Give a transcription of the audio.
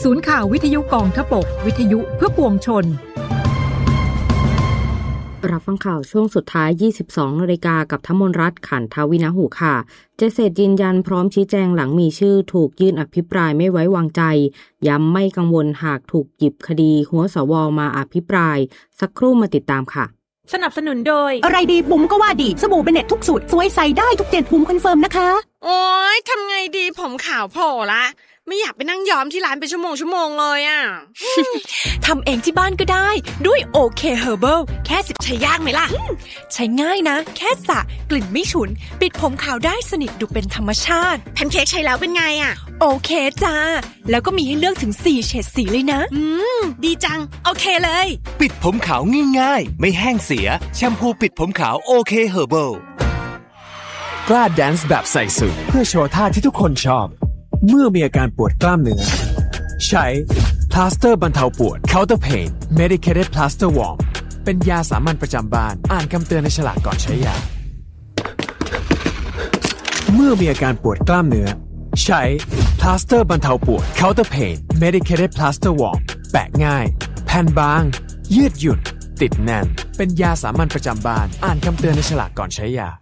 ศูนย์ข่าววิทยุกองทพบกวิทยุเพื่อปวงชนรับฟังข่าวช่วงสุดท้าย 22 นาฬิกากับธมนรัตน์ ขันทวินหูค่ะเจษฎยืนยันพร้อมชี้แจงหลังมีชื่อถูกยื่นอภิปรายไม่ไว้วางใจย้ำไม่กังวลหากถูกหยิบคดีหัวสวมาอภิปรายสักครู่มาติดตามค่ะสนับสนุนโดยอะไรดีบุ๋มก็ว่าดีสบู่เบเน็ตทุกสูตรสวยใสได้ทุกเจ็ดบุ๋มคอนเฟิร์มนะคะโอ๊ยทำไงดีผมขาวโผล่ละไม่อยากไปนั่งย้อมที่ร้านเป็นชั่วโมงเลยอ่ะทำเองที่บ้านก็ได้ด้วยโอเคเฮอร์เบิลแค่10ใช้ยากไหมล่ะใช้ง่ายนะแค่สระกลิ่นไม่ฉุนปิดผมขาวได้สนิทดูเป็นธรรมชาติแพนเค้กใช้แล้วเป็นไงอ่ะโอเคจ้าแล้วก็มีให้เลือกถึง4เฉดสีเลยนะดีจังโอเคเลยปิดผมขาวง่ายๆไม่แห้งเสียแชมพูปิดผมขาวโอเคเฮอร์เบิลกล้าแดนซ์แบบใส่สูทเพื่อโชว์ท่าที่ทุกคนชอบเมื่อมีอาการปวดกล้ามเนื้อใช้พลาสเตอร์บรรเทาปวด Counter Pain Medicated Plaster Warm เป็นยาสามัญประจำบ้านอ่านคำเตือนในฉลากก่อนใช้ยาเมื่อมีอาการปวดกล้ามเนื้อใช้พลาสเตอร์บรรเทาปวด Counter Pain Medicated Plaster Warm แปะง่ายแผ่นบางยืดหยุ่นติดแน่นเป็นยาสามัญประจำบ้านอ่านคำเตือนในฉลากก่อนใช้ยา